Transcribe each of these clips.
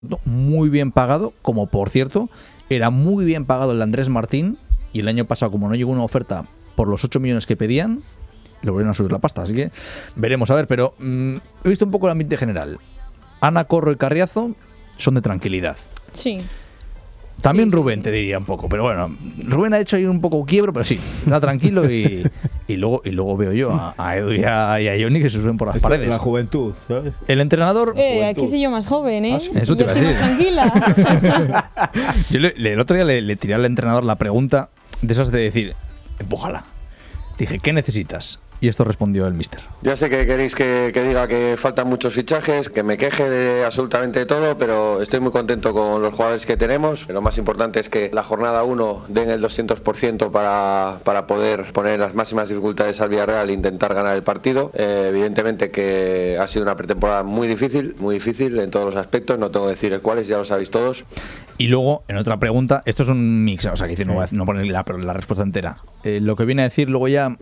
muy bien pagado, como por cierto, era muy bien pagado el de Andrés Martín, y el año pasado, como no llegó una oferta por los 8 millones que pedían, le volvieron a subir la pasta. Así que veremos, a ver, pero he visto un poco el ambiente general. Ana, Corro y Carriazo son de tranquilidad. Sí. También Rubén te diría un poco, pero bueno, Rubén ha hecho ahí un poco quiebro, pero sí, está tranquilo y luego veo yo a Edu y a Johnny que se suben por las paredes. La juventud, ¿sabes? El entrenador... Aquí soy yo más joven, ¿eh? Eso te iba a estoy decir. más tranquila. Yo el otro día le tiré al entrenador la pregunta de esas de decir, empújala. Dije, ¿qué necesitas? Y esto respondió el míster. Ya sé que queréis que diga que faltan muchos fichajes, que me queje de absolutamente todo, pero estoy muy contento con los jugadores que tenemos. Lo más importante es que la jornada 1 den el 200% para poder poner las máximas dificultades al Villarreal e intentar ganar el partido. Evidentemente que ha sido una pretemporada muy difícil en todos los aspectos, no tengo que decir cuáles, ya lo sabéis todos. Y luego, en otra pregunta, esto es un mix, o sea, que no poner la respuesta entera. Lo que viene a decir luego ya...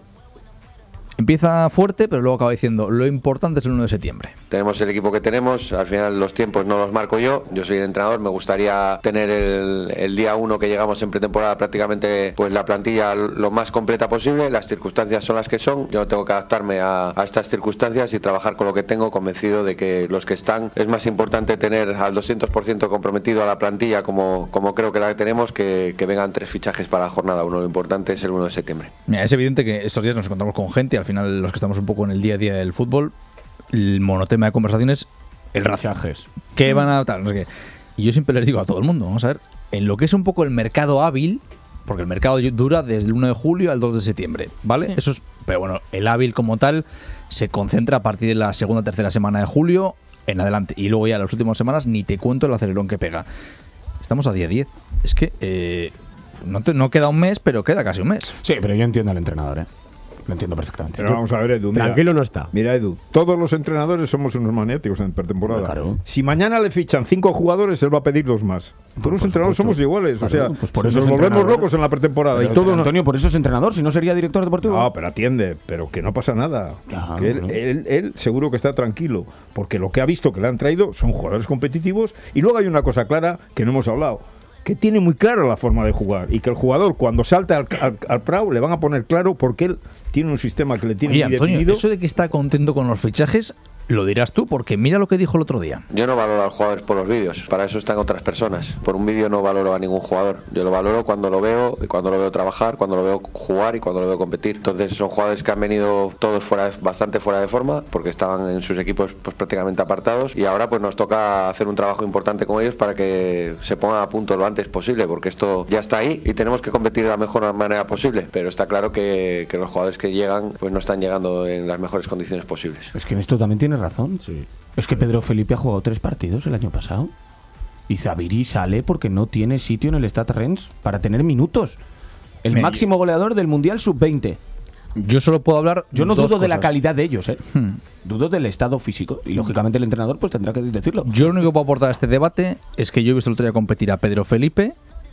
Empieza fuerte, pero luego acaba diciendo, lo importante es el 1 de septiembre. Tenemos el equipo que tenemos, al final los tiempos no los marco yo soy el entrenador, me gustaría tener el día 1 que llegamos en pretemporada prácticamente pues la plantilla lo más completa posible, las circunstancias son las que son, yo tengo que adaptarme a estas circunstancias y trabajar con lo que tengo, convencido de que los que están, es más importante tener al 200% comprometido a la plantilla como creo que la tenemos, que vengan 3 fichajes para la jornada 1, lo importante es el 1 de septiembre. Mira, es evidente que estos días nos encontramos con gente, al final los que estamos un poco en el día a día del fútbol, el monotema de conversaciones, el fichajes. ¿Qué van a tal? No sé qué. Y yo siempre les digo a todo el mundo, vamos a ver, en lo que es un poco el mercado hábil, porque el mercado dura desde el 1 de julio al 2 de septiembre, ¿vale? Sí. Eso es, pero bueno, el hábil como tal se concentra a partir de la segunda o tercera semana de julio en adelante. Y luego ya las últimas semanas ni te cuento el acelerón que pega. Estamos a día 10. Es que no queda un mes, pero queda casi un mes. Sí, pero yo entiendo al entrenador, ¿eh? Lo entiendo perfectamente. Pero vamos a ver, Edu. Mira, Tranquilo no está. Mira, Edu, todos los entrenadores somos unos maniáticos en pretemporada. Claro. Si mañana le fichan 5 jugadores, él va a pedir 2 más. Todos los entrenadores supuesto. somos iguales. Claro, O sea, pues por eso nos es volvemos entrenador. locos en la pretemporada. Pero, y todo Antonio, por eso es entrenador, si no sería director deportivo. No, pero atiende, pero que no pasa nada. Claro, Que ¿no? él seguro que está tranquilo, porque lo que ha visto que le han traído son jugadores competitivos. Y luego hay una cosa clara que no hemos hablado, que tiene muy clara la forma de jugar y que el jugador cuando salte al Prau le van a poner claro porque él tiene un sistema que le tiene Oye, muy Antonio, definido. eso de que está contento con los fichajes, lo dirás tú, porque mira lo que dijo el otro día. Yo no valoro a los jugadores por los vídeos, para eso están otras personas. Por un vídeo no valoro a ningún jugador. Yo lo valoro cuando lo veo, y cuando lo veo trabajar, cuando lo veo jugar y cuando lo veo competir. Entonces son jugadores que han venido todos bastante fuera de forma, porque estaban en sus equipos pues prácticamente apartados, y ahora pues nos toca hacer un trabajo importante con ellos para que se pongan a punto lo antes posible, porque esto ya está ahí y tenemos que competir de la mejor manera posible. Pero está claro que los jugadores que llegan pues no están llegando en las mejores condiciones posibles. Es que en esto también tiene razón. Sí. Es que Pedro Felipe ha jugado 3 partidos el año pasado. Y Zabiri sale porque no tiene sitio en el Stade Rennes para tener minutos. El máximo goleador del Mundial Sub-20. Yo solo puedo hablar. Yo no dos dudo de la cosas. calidad de ellos, ¿eh? Dudo del estado físico. Y lógicamente el entrenador pues tendrá que decirlo. Yo lo único que puedo aportar a este debate es que yo he visto el otro día competir a Pedro Felipe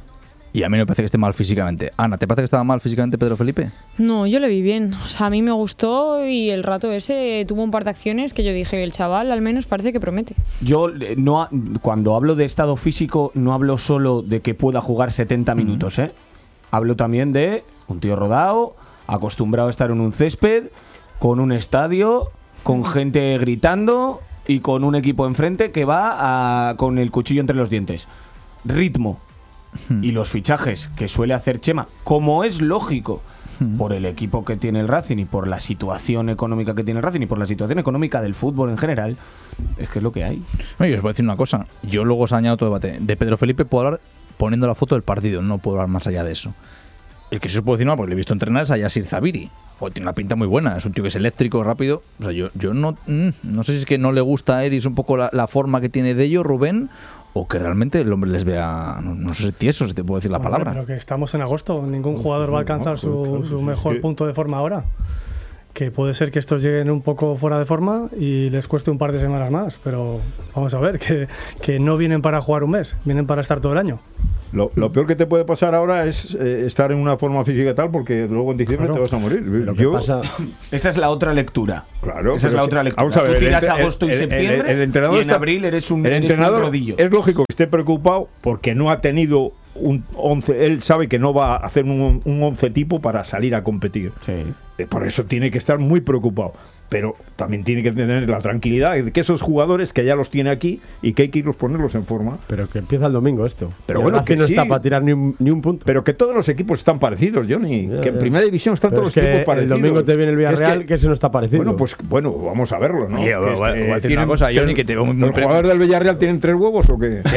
y a mí no me parece que esté mal físicamente. Ana, ¿te parece que estaba mal físicamente Pedro Felipe? No, yo le vi bien. O sea, a mí me gustó y el rato ese tuvo un par de acciones que yo dije, el chaval al menos parece que promete. Yo cuando hablo de estado físico no hablo solo de que pueda jugar 70 minutos, ¿eh? Hablo también de un tío rodado, acostumbrado a estar en un césped, con un estadio, con gente gritando y con un equipo enfrente que va con el cuchillo entre los dientes. Ritmo. Y los fichajes que suele hacer Chema, como es lógico, por el equipo que tiene el Racing y por la situación económica que tiene el Racing y por la situación económica del fútbol en general, es que es lo que hay. Oye, os voy a decir una cosa. Yo luego os añado otro debate. De Pedro Felipe puedo hablar poniendo la foto del partido, no puedo hablar más allá de eso. El que sí os puedo decir, no, porque le he visto entrenar es a Yasir Zabiri. Tiene una pinta muy buena, es un tío que es eléctrico, rápido. O sea, yo no sé si es que no le gusta a él y es un poco la forma que tiene de ello, Rubén, o que realmente el hombre les vea, no sé si tieso, si te puedo decir la palabra. Pero que estamos en agosto, ningún jugador va a alcanzar su mejor punto de forma ahora. Que puede ser que estos lleguen un poco fuera de forma y les cueste un par de semanas más, pero vamos a ver, que no vienen para jugar un mes, vienen para estar todo el año. Lo peor que te puede pasar ahora es estar en una forma física tal, porque luego en diciembre te vas a morir. Esa es la otra lectura. Claro, esa es la otra lectura. Vamos a ver, tú tiras agosto y septiembre el entrenador y en abril eres un rodillo. Es lógico que esté preocupado porque no ha tenido un 11. Él sabe que no va a hacer un 11 tipo para salir a competir. Sí. Por eso tiene que estar muy preocupado. Pero también tiene que tener la tranquilidad de que esos jugadores que ya los tiene aquí y que hay que irlos ponerlos en forma. Pero que empieza el domingo esto. Pero bueno, que no sí. está para tirar ni un punto. Pero que todos los equipos están parecidos, Johnny. Que en primera división están pero todos los equipos parecidos. El domingo te viene el Villarreal, que ese no está parecido. Bueno, vamos a verlo, ¿no? Oye, voy a decir una cosa, Johnny, que te veo muy ¿Los jugadores del Villarreal tienen 3 huevos o qué?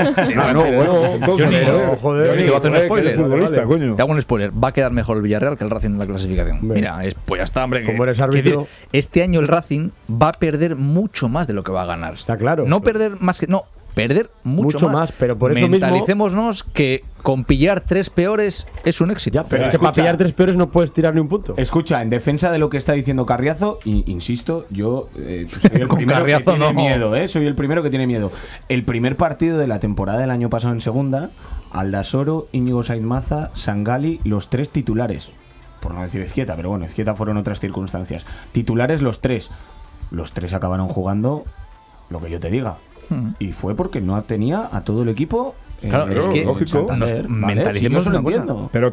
Joder, te voy a hacer un spoiler. Futbolista, coño. Te hago un spoiler. Va a quedar mejor el Villarreal que el Racing en la clasificación. Mira, pues ya está, hombre. Como eres árbitro. Este año el Racing va a perder mucho más de lo que va a ganar. Está claro. No perder más que. No, perder mucho más. Pero por eso mentalicémonos que con pillar 3 peores es un éxito. Ya, pero es que para pillar 3 peores no puedes tirar ni un punto. Escucha, en defensa de lo que está diciendo Carriazo, insisto, yo soy el primero que tiene miedo, soy el primero que tiene miedo. El primer partido de la temporada del año pasado en segunda, Aldasoro, Íñigo Sainz Maza, Sangali, los 3 titulares. Por no decir Ezquieta, pero bueno, Ezquieta fueron otras circunstancias. Titulares los 3. Los 3 acabaron jugando lo que yo te diga. Y fue porque no tenía a todo el equipo. Claro, es que lógico. mentalicemos una cosa. Pero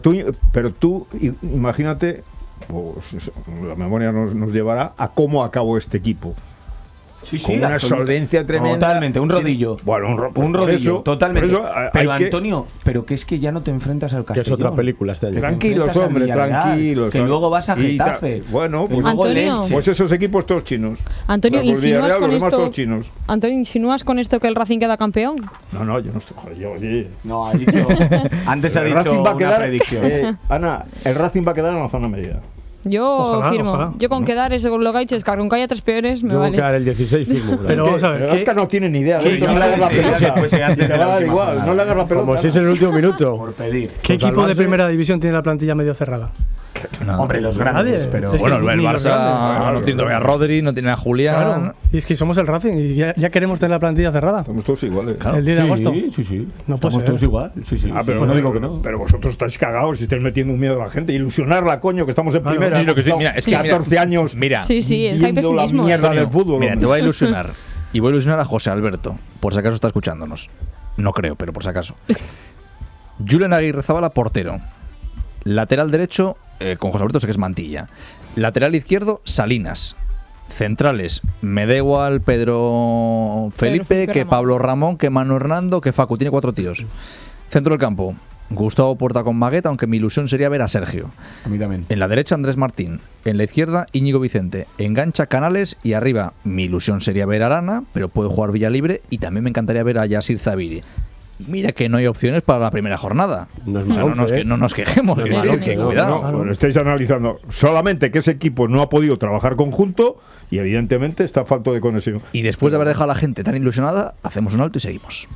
tú imagínate, pues, la memoria nos llevará a cómo acabó este equipo. Sí, con una solvencia tremenda. Totalmente, un rodillo. Bueno, un rodillo, totalmente. Pero hay Antonio, pero que es que ya no te enfrentas al Castellón. Que es otra película este año. Tranquilos, hombre, tranquilos. Que luego vas a Getafe. Bueno, pues, Antonio, pues esos equipos todos chinos. Antonio, ¿insinúas con esto? Chinos. Antonio, ¿insinúas con esto que el Racing queda campeón? No, yo no estoy. Joder, No, ha dicho. Antes ha dicho una predicción. Ana, el Racing va a quedar en la zona media. Yo firmo. Yo con quedar ese con lo que hay, con que haya 3 peores, me yo vale. Yo quedar el 16 firmo. Pero vamos a ver. Oscar no tiene ni idea. No le hagas la pelota. Te va a dar igual. No le hagas la pelota. Como si es el último minuto. Por pedir. ¿Qué equipo de primera división tiene la plantilla medio cerrada? Hombre, los grandes, pero... Es bueno, el Barça no tiene a Rodri, no tiene a Julián. Claro. Y es que somos el Racing y ya queremos tener la plantilla cerrada. Estamos todos iguales. El 10 de agosto. Sí. No puede ser. todos igual. Sí. Pero no digo que no. Pero vosotros estáis cagados y estáis metiendo un miedo a la gente. Ilusionarla, coño, que estamos en primera. Sí, lo que sí, mira, es que 14 años. Mira, Sí, es que hay viendo pesimismo. la mierda del fútbol. Mira, te voy a ilusionar. Y voy a ilusionar a José Alberto, por si acaso está escuchándonos. No creo, pero por si acaso. Julen Aguirrezabala, portero. Lateral derecho, con José Alberto sé que es Mantilla. Lateral izquierdo, Salinas. Centrales, me da igual Pedro Felipe, que Ramón. Pablo Ramón, que Manu Hernando, que Facu. Tiene 4 tíos. Centro del campo, Gustavo Puerta con Magueta, aunque mi ilusión sería ver a Sergio. A mí también. En la derecha, Andrés Martín. En la izquierda, Íñigo Vicente. Engancha Canales y arriba, mi ilusión sería ver a Arana, pero puede jugar vía libre y también me encantaría ver a Yasir Zabiri. Mira que no hay opciones para la primera jornada. No es O sea, no nos quejemos. No es que mal once, cuidado. Bueno, estáis analizando solamente que ese equipo no ha podido trabajar conjunto y evidentemente está falto de conexión. Y después de haber dejado a la gente tan ilusionada, hacemos un alto y seguimos.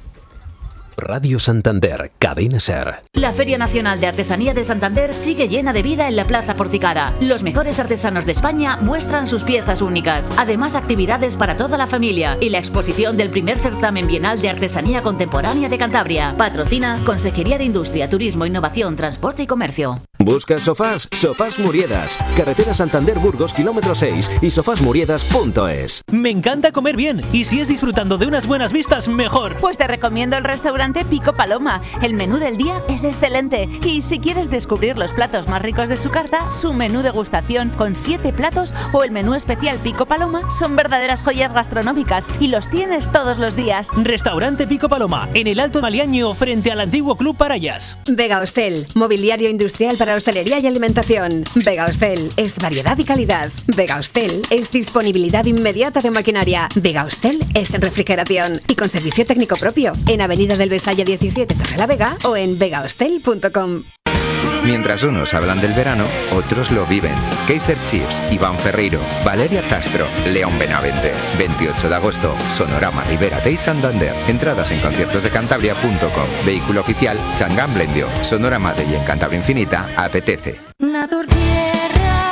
Radio Santander, Cadena Ser. La Feria Nacional de Artesanía de Santander sigue llena de vida en la Plaza Porticada. Los mejores artesanos de España muestran sus piezas únicas. Además, actividades para toda la familia y la exposición del primer certamen bienal de artesanía contemporánea de Cantabria. Patrocina Consejería de Industria, Turismo, Innovación, Transporte y Comercio. ¿Buscas sofás? Sofás Muriedas. Carretera Santander-Burgos, kilómetro 6 y sofásmuriedas.es. Me encanta comer bien y si es disfrutando de unas buenas vistas, mejor. Pues te recomiendo el restaurante Pico Paloma. El menú del día es excelente y si quieres descubrir los platos más ricos de su carta, su menú degustación con 7 platos o el menú especial Pico Paloma son verdaderas joyas gastronómicas y los tienes todos los días. Restaurante Pico Paloma, en el Alto Maliaño, frente al antiguo Club Parayas. Vega Hostel, mobiliario industrial para hostelería y alimentación. Vega Hostel es variedad y calidad. Vega Hostel es disponibilidad inmediata de maquinaria. Vega Hostel es refrigeración y con servicio técnico propio en Avenida del Besaya 17 Torrelavega o en vegahostel.com. Mientras unos hablan del verano, otros lo viven. Kaiser Chiefs, Iván Ferreiro, Valeria Castro, León Benavente. 28 de agosto, Sonorama Ribera Tei Santander. Entradas en conciertosdecantabria.com. Vehículo oficial, Changán Blendio. Sonorama de y en Cantabria Infinita, apetece. Naturtierra.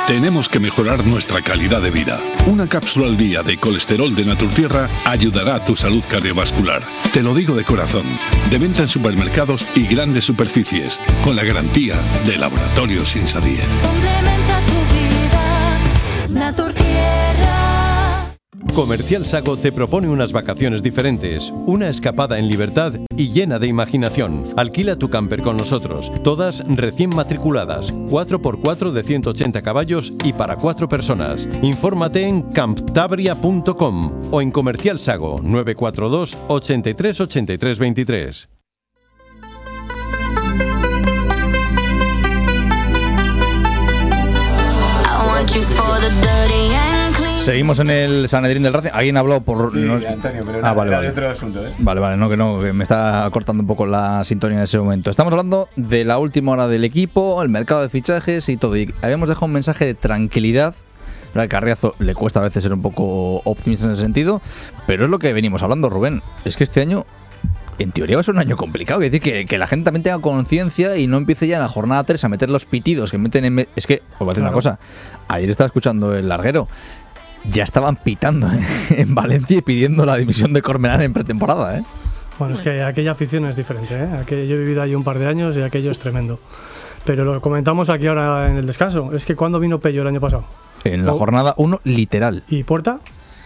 Tenemos que mejorar nuestra calidad de vida. Una cápsula al día de colesterol de Naturtierra ayudará a tu salud cardiovascular. Te lo digo de corazón. De venta en supermercados y grandes superficies, con la garantía de Laboratorios Insadie. Complementa tu vida, Naturtierra. Comercial Sago te propone unas vacaciones diferentes, una escapada en libertad y llena de imaginación. Alquila tu camper con nosotros, todas recién matriculadas, 4x4 de 180 caballos y para 4 personas. Infórmate en camptabria.com o en Comercial Sago 942 83 83 23. Seguimos en el Sanedrín del Racing. ¿Alguien ha hablado por...? Sí, no... Antonio, pero vale. de otro asunto, ¿eh? Vale, no, que me está cortando un poco la sintonía en ese momento. Estamos hablando de la última hora del equipo, el mercado de fichajes y todo. Y habíamos dejado un mensaje de tranquilidad. A Carriazo le cuesta a veces ser un poco optimista en ese sentido, pero es lo que venimos hablando, Rubén. Es que este año, en teoría, va a ser un año complicado. Es decir, que la gente también tenga conciencia y no empiece ya en la jornada 3 a meter los pitidos que meten en... Es que, os voy a decir una cosa. Ayer estaba escuchando el larguero. Ya estaban pitando en Valencia y pidiendo la dimisión de Cormelán en pretemporada, ¿eh? Bueno, es que aquella afición es diferente, ¿eh? Yo he vivido allí un par de años y aquello es tremendo. Pero lo comentamos aquí ahora en el descanso. Es que ¿cuándo vino Pello el año pasado? En la jornada 1, literal. ¿Y Puerta?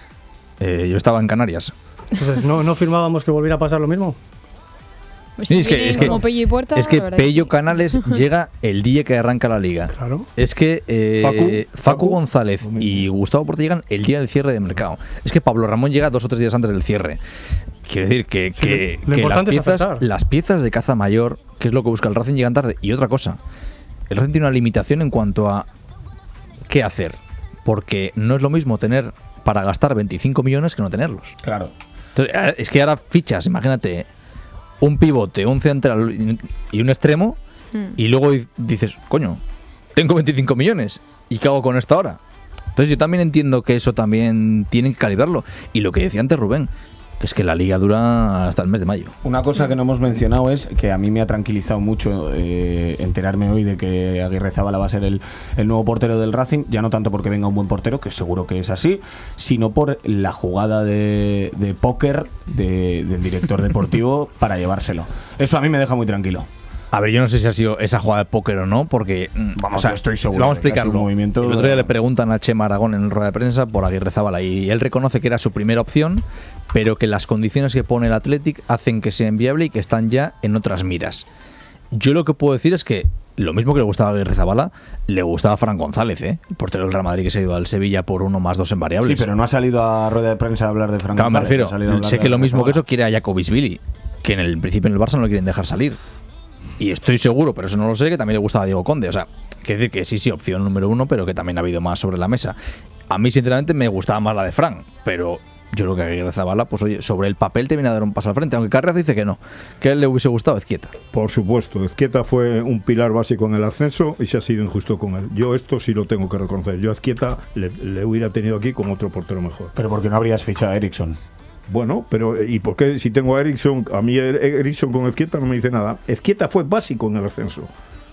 Yo estaba en Canarias. Entonces, ¿no firmábamos que volviera a pasar lo mismo? Pues sí, si es que como Pello y Puerta, es que la verdad Pello Canales llega el día que arranca la liga. Claro. Es que Facu González y Gustavo Porta llegan el día del cierre de mercado. Es que Pablo Ramón llega 2 o 3 días antes del cierre. Quiero decir que las piezas de caza mayor, que es lo que busca el Racing, llegan tarde. Y otra cosa, el Racing tiene una limitación en cuanto a qué hacer. Porque no es lo mismo tener para gastar 25 millones que no tenerlos. Claro. Entonces, es que ahora fichas, imagínate, un pivote, un central y un extremo, y luego dices, coño, tengo 25 millones, ¿y qué hago con esto ahora? Entonces yo también entiendo que eso también tienen que calibrarlo. Y lo que decía antes Rubén, que es que la liga dura hasta el mes de mayo. Una cosa que no hemos mencionado es que a mí me ha tranquilizado mucho enterarme hoy de que Aguirre Zabala va a ser el nuevo portero del Racing, ya no tanto porque venga un buen portero, que seguro que es así, sino por la jugada de póker del director deportivo para llevárselo. Eso a mí me deja muy tranquilo. A ver, yo no sé si ha sido esa jugada de póker o no, porque yo estoy seguro. Vamos a explicarlo. Movimiento... El otro día le preguntan a Chema Aragón en rueda de prensa por Aguirre Zabala y él reconoce que era su primera opción, pero que las condiciones que pone el Athletic hacen que sea inviable y que están ya en otras miras. Yo lo que puedo decir es que lo mismo que le gustaba a Aguirre Zabala, le gustaba a Fran González, el portero del Real Madrid que se ha ido al Sevilla por 1+2 en variables. Sí, pero no ha salido a rueda de prensa a hablar de Fran González. Me refiero, sé que lo mismo que eso quiere a Jacobisvili, que en el principio en el Barça no lo quieren dejar salir. Y estoy seguro, pero eso no lo sé, que también le gustaba a Diego Conde. O sea, quiere decir que sí, opción número 1, pero que también ha habido más sobre la mesa. A mí, sinceramente, me gustaba más la de Fran, pero yo creo que Aguirre Zabala, pues oye, sobre el papel te viene a dar un paso al frente, aunque Carriazo dice que no, que a él le hubiese gustado Ezquieta. Por supuesto, Ezquieta fue un pilar básico en el ascenso y se ha sido injusto con él. Yo esto sí lo tengo que reconocer. Yo a Ezquieta le hubiera tenido aquí como otro portero mejor. Pero ¿por qué no habrías fichado a Eriksson? Bueno, pero ¿y por qué si tengo a Eriksson? A mí Eriksson con Ezquieta no me dice nada. Ezquieta fue básico en el ascenso.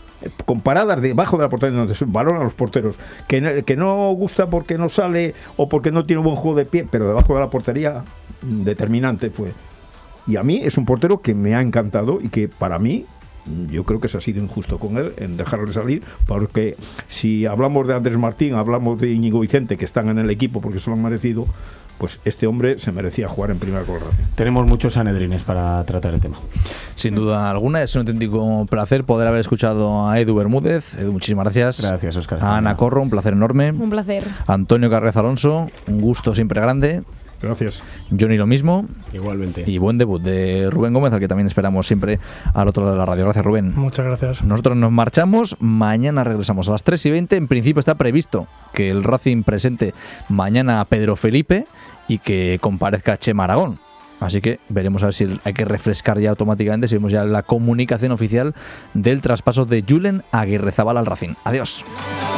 Con paradas debajo de la portería, donde se valoran a los porteros, que no gusta porque no sale o porque no tiene un buen juego de pie, pero debajo de la portería determinante fue. Y a mí es un portero que me ha encantado y que para mí, yo creo que se ha sido injusto con él en dejarle salir, porque si hablamos de Andrés Martín, hablamos de Íñigo Vicente, que están en el equipo porque se lo han merecido, pues este hombre se merecía jugar en primera con el Racing. Tenemos muchos sanedrines para tratar el tema. Sin duda alguna, es un auténtico placer poder haber escuchado a Edu Bermúdez. Edu, muchísimas gracias. Gracias, Óscar. A Ana Corro, un placer enorme. Un placer. Antonio Carriazo Alonso, un gusto siempre grande. Gracias. Johnny, lo mismo. Igualmente. Y buen debut de Rubén Gómez, al que también esperamos siempre al otro lado de la radio. Gracias, Rubén. Muchas gracias. Nosotros nos marchamos. Mañana regresamos a las 3:20. En principio está previsto que el Racing presente mañana a Pedro Felipe y que comparezca Chema Aragón. Así que veremos a ver si hay que refrescar ya automáticamente, si vemos ya la comunicación oficial del traspaso de Julen Aguirre Zabala al Racing. Adiós.